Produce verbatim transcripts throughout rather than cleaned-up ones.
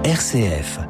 R C F.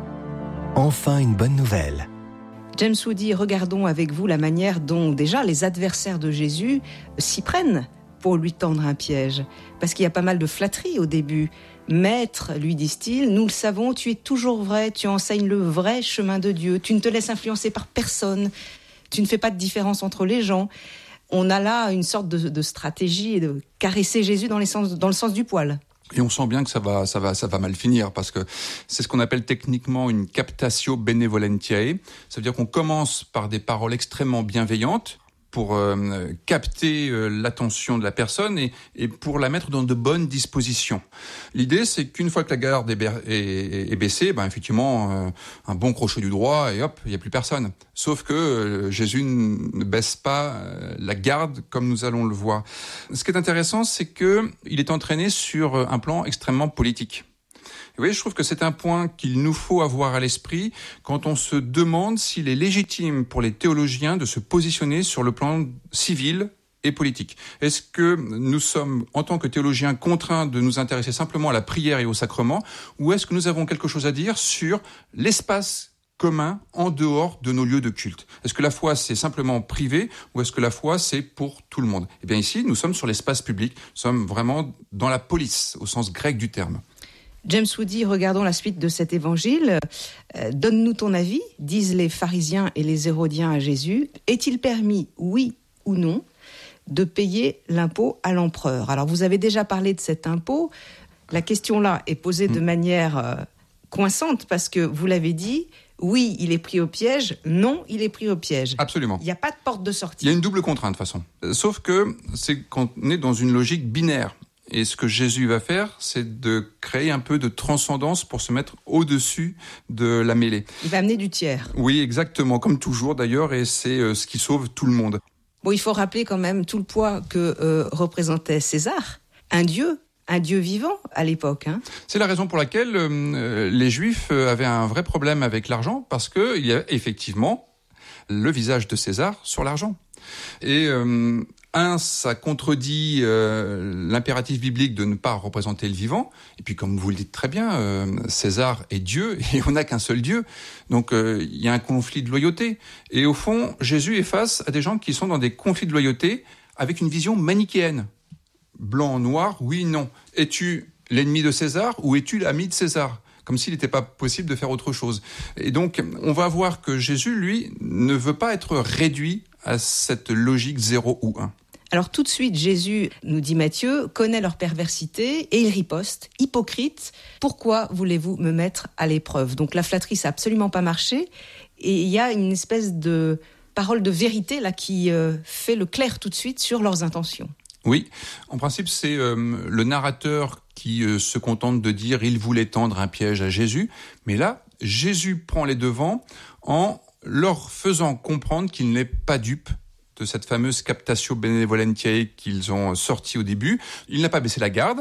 Enfin une bonne nouvelle. James Woody, regardons avec vous la manière dont déjà les adversaires de Jésus s'y prennent pour lui tendre un piège. Parce qu'il y a pas mal de flatteries au début. Maître, lui disent-ils, nous le savons, tu es toujours vrai, tu enseignes le vrai chemin de Dieu, tu ne te laisses influencer par personne, tu ne fais pas de différence entre les gens. On a là une sorte de, de stratégie de caresser Jésus dans, les sens, dans le sens du poil. Et on sent bien que ça va, ça va, ça va mal finir, parce que c'est ce qu'on appelle techniquement une captatio benevolentiae. Ça veut dire qu'on commence par des paroles extrêmement bienveillantes pour euh, capter euh, l'attention de la personne et, et pour la mettre dans de bonnes dispositions. L'idée, c'est qu'une fois que la garde est, ba- est, est baissée, ben effectivement, euh, un bon crochet du droit et hop, il n'y a plus personne. Sauf que euh, Jésus ne baisse pas euh, la garde comme nous allons le voir. Ce qui est intéressant, c'est que il est entraîné sur un plan extrêmement politique. Vous voyez, je trouve que c'est un point qu'il nous faut avoir à l'esprit quand on se demande s'il est légitime pour les théologiens de se positionner sur le plan civil et politique. Est-ce que nous sommes, en tant que théologiens, contraints de nous intéresser simplement à la prière et au sacrement, ou est-ce que nous avons quelque chose à dire sur l'espace commun en dehors de nos lieux de culte? Est-ce que la foi, c'est simplement privé, ou est-ce que la foi, c'est pour tout le monde? Eh bien ici, nous sommes sur l'espace public, nous sommes vraiment dans la police, au sens grec du terme. James Woody, regardons la suite de cet évangile. Euh, donne-nous ton avis, disent les pharisiens et les hérodiens à Jésus. Est-il permis, oui ou non, de payer l'impôt à l'empereur? Alors, vous avez déjà parlé de cet impôt. La question là est posée de manière euh, coinçante parce que vous l'avez dit, oui, il est pris au piège, non, il est pris au piège. Absolument. Il n'y a pas de porte de sortie. Il y a une double contrainte, de toute façon. Sauf que c'est qu'on est dans une logique binaire. Et ce que Jésus va faire, c'est de créer un peu de transcendance pour se mettre au-dessus de la mêlée. Il va amener du tiers. Oui, exactement, comme toujours d'ailleurs, et c'est euh, ce qui sauve tout le monde. Bon, il faut rappeler quand même tout le poids que euh, représentait César, un dieu, un dieu vivant à l'époque. Hein. C'est la raison pour laquelle euh, les Juifs avaient un vrai problème avec l'argent, parce qu'il y a effectivement le visage de César sur l'argent. Et euh, un, ça contredit euh, l'impératif biblique de ne pas représenter le vivant. Et puis, comme vous le dites très bien, euh, César est Dieu et on n'a qu'un seul Dieu. Donc, euh, il y a un conflit de loyauté. Et au fond, Jésus est face à des gens qui sont dans des conflits de loyauté avec une vision manichéenne. Blanc, noir, oui, non. Es-tu l'ennemi de César ou es-tu l'ami de César ? Comme s'il n'était pas possible de faire autre chose. Et donc, on va voir que Jésus, lui, ne veut pas être réduit à cette logique zéro ou un. Alors tout de suite, Jésus, nous dit Matthieu, connaît leur perversité et il riposte, hypocrite, pourquoi voulez-vous me mettre à l'épreuve? Donc la flatterie, ça n'a absolument pas marché. Et il y a une espèce de parole de vérité là qui euh, fait le clair tout de suite sur leurs intentions. Oui, en principe, c'est euh, le narrateur qui euh, se contente de dire « il voulait tendre un piège à Jésus ». Mais là, Jésus prend les devants en leur faisant comprendre qu'il n'est pas dupe de cette fameuse captatio benevolentiae qu'ils ont sortie au début. Il n'a pas baissé la garde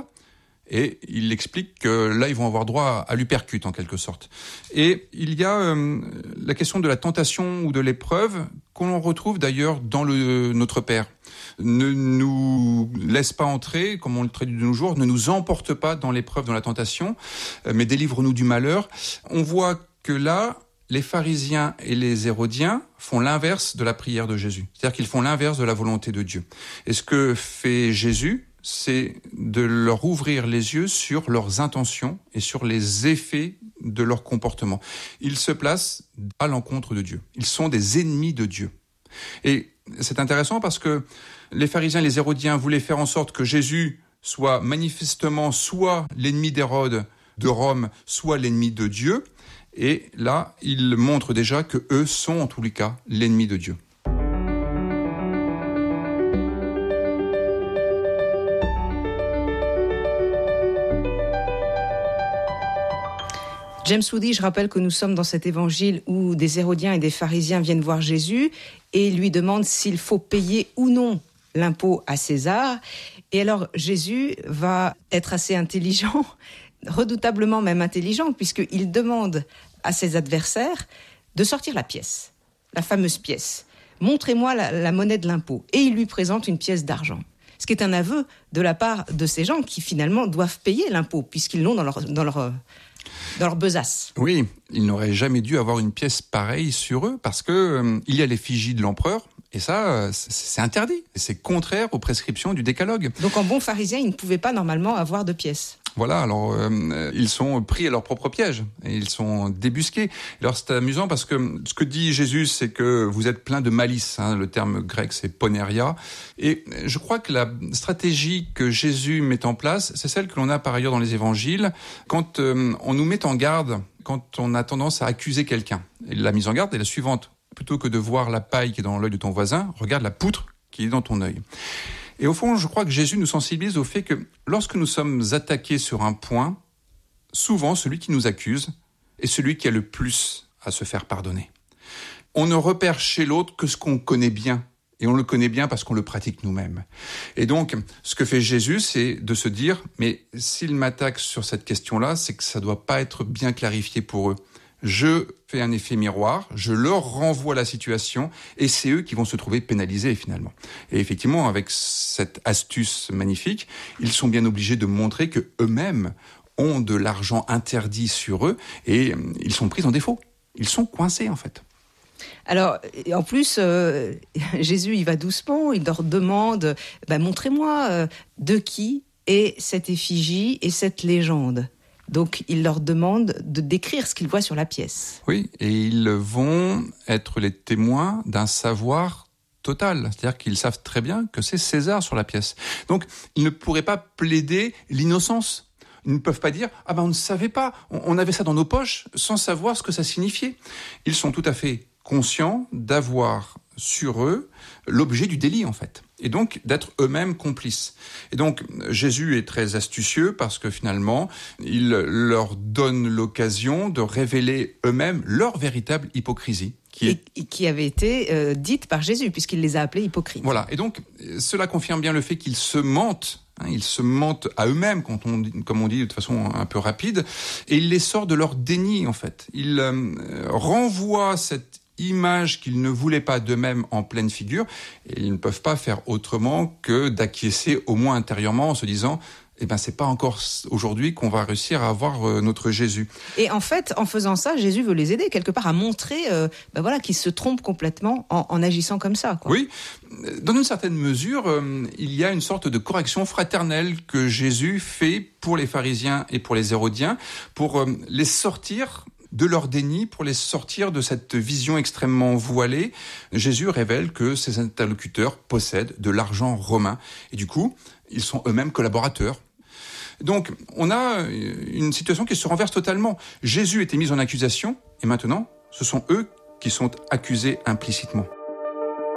et il explique que là, ils vont avoir droit à l'uppercut en quelque sorte. Et il y a euh, la question de la tentation ou de l'épreuve qu'on retrouve d'ailleurs dans le Notre Père. Ne nous laisse pas entrer, comme on le traduit de nos jours, ne nous emporte pas dans l'épreuve, dans la tentation, mais délivre-nous du malheur. On voit que là, les pharisiens et les hérodiens font l'inverse de la prière de Jésus. C'est-à-dire qu'ils font l'inverse de la volonté de Dieu. Et ce que fait Jésus, c'est de leur ouvrir les yeux sur leurs intentions et sur les effets de leur comportement. Ils se placent à l'encontre de Dieu. Ils sont des ennemis de Dieu. Et c'est intéressant parce que les pharisiens et les hérodiens voulaient faire en sorte que Jésus soit manifestement soit l'ennemi d'Hérode de Rome, soit l'ennemi de Dieu. Et là, ils montrent déjà que eux sont en tous les cas l'ennemi de Dieu. James Woody, je rappelle que nous sommes dans cet évangile où des hérodiens et des pharisiens viennent voir Jésus et lui demandent s'il faut payer ou non l'impôt à César. Et alors Jésus va être assez intelligent, redoutablement même intelligent, puisqu'il demande à ses adversaires de sortir la pièce, la fameuse pièce. Montrez-moi la, la monnaie de l'impôt. Et il lui présente une pièce d'argent. Ce qui est un aveu de la part de ces gens qui finalement doivent payer l'impôt, puisqu'ils l'ont dans leur... Dans leur Dans leur besace. Oui, ils n'auraient jamais dû avoir une pièce pareille sur eux parce que euh, il y a l'effigie de l'empereur. Et ça, c'est interdit. C'est contraire aux prescriptions du décalogue. Donc en bon pharisien, ils ne pouvaient pas normalement avoir de pièces. Voilà, alors euh, ils sont pris à leur propre piège et ils sont débusqués. Alors c'est amusant parce que ce que dit Jésus, c'est que vous êtes plein de malice. Hein, le terme grec, c'est poneria. Et je crois que la stratégie que Jésus met en place, c'est celle que l'on a par ailleurs dans les évangiles. Quand euh, on nous met en garde, quand on a tendance à accuser quelqu'un. Et la mise en garde est la suivante. Plutôt que de voir la paille qui est dans l'œil de ton voisin, regarde la poutre qui est dans ton œil. Et au fond, je crois que Jésus nous sensibilise au fait que lorsque nous sommes attaqués sur un point, souvent celui qui nous accuse est celui qui a le plus à se faire pardonner. On ne repère chez l'autre que ce qu'on connaît bien. Et on le connaît bien parce qu'on le pratique nous-mêmes. Et donc, ce que fait Jésus, c'est de se dire, mais s'il m'attaque sur cette question-là, c'est que ça ne doit pas être bien clarifié pour eux. Je fais un effet miroir, je leur renvoie la situation et c'est eux qui vont se trouver pénalisés finalement. Et effectivement, avec cette astuce magnifique, ils sont bien obligés de montrer que eux-mêmes ont de l'argent interdit sur eux et ils sont pris en défaut. Ils sont coincés en fait. Alors, en plus, euh, Jésus, il va doucement, il leur demande, bah, montrez-moi euh, de qui est cette effigie et cette légende. Donc, il leur demande de décrire ce qu'ils voient sur la pièce. Oui, et ils vont être les témoins d'un savoir total. C'est-à-dire qu'ils savent très bien que c'est César sur la pièce. Donc, ils ne pourraient pas plaider l'innocence. Ils ne peuvent pas dire « Ah ben, on ne savait pas, on avait ça dans nos poches sans savoir ce que ça signifiait. » Ils sont tout à fait conscients d'avoir sur eux l'objet du délit, en fait. Et donc, d'être eux-mêmes complices. Et donc, Jésus est très astucieux parce que finalement, il leur donne l'occasion de révéler eux-mêmes leur véritable hypocrisie. Qui est... Et qui avait été euh, dite par Jésus, puisqu'il les a appelés hypocrites. Voilà. Et donc, cela confirme bien le fait qu'ils se mentent. Hein, ils se mentent à eux-mêmes, quand on, comme on dit de façon un peu rapide. Et il les sort de leur déni, en fait. Il euh, renvoie cette image qu'ils ne voulaient pas d'eux-mêmes en pleine figure, et ils ne peuvent pas faire autrement que d'acquiescer au moins intérieurement en se disant eh ben c'est pas encore aujourd'hui qu'on va réussir à avoir euh, notre Jésus. Et en fait, en faisant ça, Jésus veut les aider quelque part à montrer euh, ben voilà, qu'ils se trompent complètement en, en agissant comme ça, quoi. Oui, dans une certaine mesure, euh, il y a une sorte de correction fraternelle que Jésus fait pour les pharisiens et pour les hérodiens, pour euh, les sortir de leur déni, pour les sortir de cette vision extrêmement voilée. Jésus révèle que ses interlocuteurs possèdent de l'argent romain. Et du coup, ils sont eux-mêmes collaborateurs. Donc, on a une situation qui se renverse totalement. Jésus était mis en accusation, et maintenant, ce sont eux qui sont accusés implicitement.